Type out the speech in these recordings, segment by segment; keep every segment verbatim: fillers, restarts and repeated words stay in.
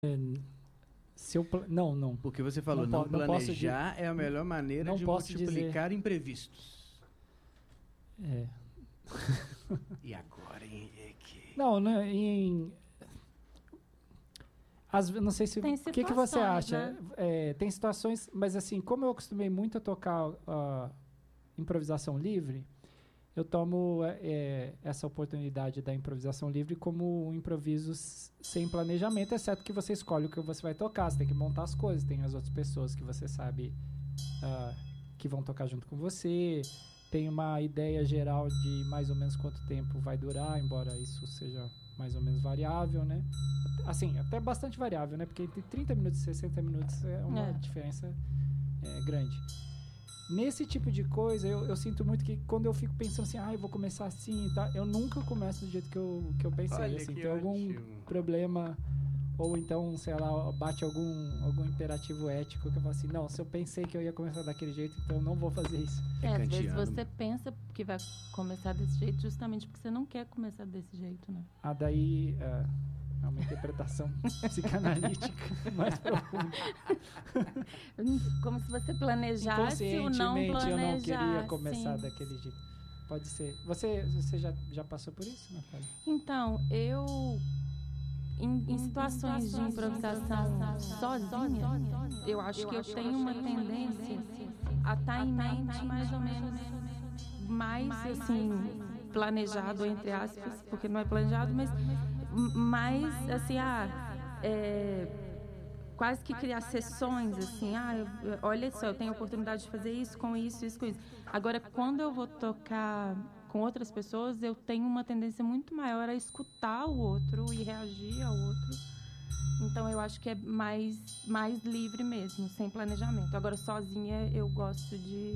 Se eu pla- não, não. Porque você falou, Não não, po- não posso planejar é a melhor maneira não de posso multiplicar dizer- imprevistos. É. E agora, Henrique? Não, né, em... Às ve- não sei se... Tem O que, que você situações, acha? né? É, tem situações... Mas assim, como eu acostumei muito a tocar ah, improvisação livre, eu tomo é, essa oportunidade da improvisação livre como um improviso s- sem planejamento, exceto que você escolhe o que você vai tocar. Você tem que montar as coisas. Tem as outras pessoas que você sabe ah, que vão tocar junto com você. Tem uma ideia geral de mais ou menos quanto tempo vai durar, embora isso seja mais ou menos variável, né? Assim, até bastante variável, né? Porque entre trinta minutos e sessenta minutos é uma É. diferença é, grande. Nesse tipo de coisa, eu, eu sinto muito que quando eu fico pensando assim, ah, eu vou começar assim, tá? Eu nunca começo do jeito que eu, que eu pensei. Olha assim, que tem algum ótimo. problema, ou então, sei lá, bate algum, algum imperativo ético que eu falo assim, não, se eu pensei que eu ia começar daquele jeito, então eu não vou fazer isso. É É, às vezes kantiano. você pensa que vai começar desse jeito justamente porque você não quer começar desse jeito, né? Ah, daí é, é uma interpretação psicanalítica mais profunda. Como se você planejasse o não Inconscientemente planejar. eu não queria começar sim. daquele jeito. Pode ser. Você, você já, já passou por isso, Natália? Então, eu... Em, em situações de improvisação sozinha, eu acho que eu tenho uma tendência a estar em mente mais ou menos mais, assim, planejado, entre aspas, porque não é planejado, mas mais, assim, ah, é, quase que criar sessões, assim, ah, eu- olha só, eu tenho a oportunidade de fazer isso com isso, isso com isso. Agora, quando eu vou tocar com outras pessoas, eu tenho uma tendência muito maior a escutar o outro e reagir ao outro. Então, eu acho que é mais, mais livre mesmo, sem planejamento. Agora, sozinha, eu gosto de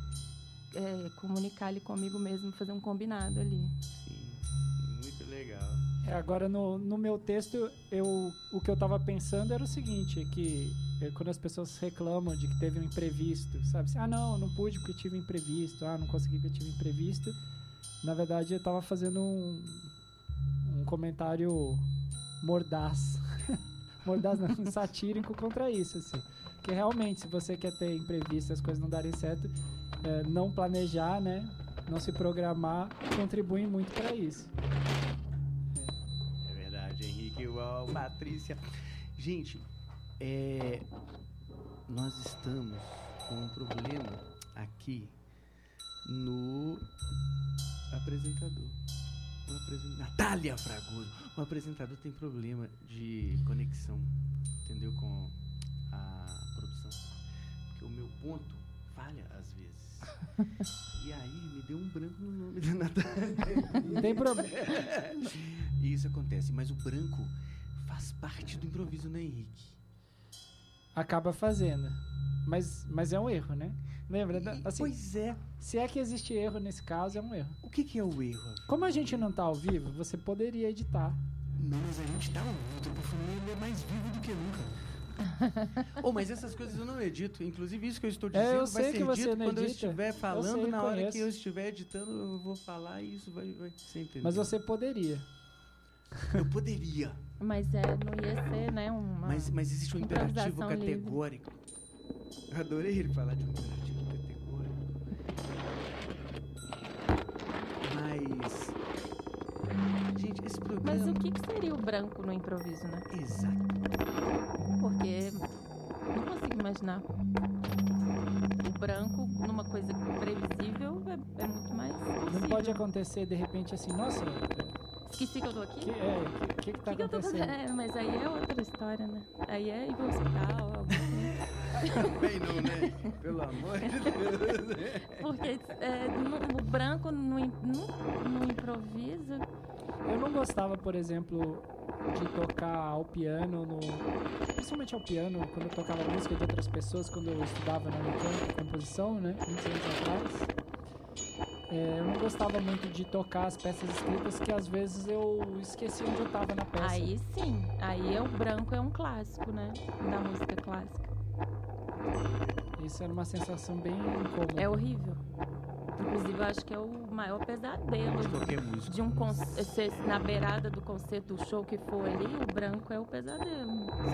é, comunicar ali comigo mesmo, fazer um combinado ali. Sim, muito legal. É, agora, no, no meu texto, eu, o que eu estava pensando era o seguinte, que é, quando as pessoas reclamam de que teve um imprevisto, sabe? Assim, ah, não, eu não pude porque tive um imprevisto, ah, não consegui porque tive um imprevisto. Na verdade, eu estava fazendo um, um comentário mordaz. Mordaz não, satírico contra isso, assim. Que realmente, se você quer ter imprevisto e as coisas não darem certo, é, não planejar, né? Não se programar, contribui muito para isso. É verdade, Henrique. Uau, Patrícia. Gente, é, nós estamos com um problema aqui no apresentador. O apresen- Natália Fragoso. O apresentador tem problema de conexão, entendeu? Com a produção. Porque o meu ponto falha às vezes. E aí me deu um branco no nome da Natália. Não tem problema. E isso acontece, mas o branco faz parte do improviso, né, Henrique? Acaba fazendo. Mas, mas é um erro, né? Lembra? da- E- Assim, pois é. se é que existe erro nesse caso, é um erro. O que, que é o erro? Como a gente não tá ao vivo, você poderia editar. Não, mas a gente tá. O Fernando é mais vivo do que nunca. Oh, mas essas coisas eu não edito. Inclusive, isso que eu estou É, dizendo eu vai sei ser que você dito não quando eu edita. estiver Eu falando. sei, Na hora conheço. que eu estiver editando, eu vou falar e isso vai, vai ser entendido. Mas você poderia. Eu poderia. Mas é, não ia ser, né, uma... Mas, mas existe um imperativo improvisação livre. categórico. Eu adorei ele falar de um imperativo categórico. Mas. Gente, esse programa. Mas o que, que seria o branco no improviso, né? Exato. Porque não consigo imaginar. O branco numa coisa previsível é, é muito mais possível. Não pode acontecer, de repente, assim, nossa, Esqueci que eu tô aqui? que, é, que, que, que tá que que eu tô acontecendo? fazendo? É, mas aí é outra história, né? Aí é ir pro hospital, algo assim. Bem, não, né? Pelo amor de Deus. Porque é, no- o branco no, im- no, no improviso... Eu não gostava, por exemplo, de tocar ao piano, no, principalmente ao piano, quando eu tocava música de outras pessoas, quando eu estudava na Unicamp, composição, né, muitos anos atrás. É, eu não gostava muito de tocar as peças escritas, que às vezes eu esquecia onde eu estava na peça. Aí sim, aí é o branco é um clássico, né? Da música clássica. Isso era uma sensação bem incômoda. É horrível. Inclusive, eu acho que é o maior pesadelo De qualquer música. de um concerto, na beirada do concerto, do show que for ali, o branco é o pesadelo.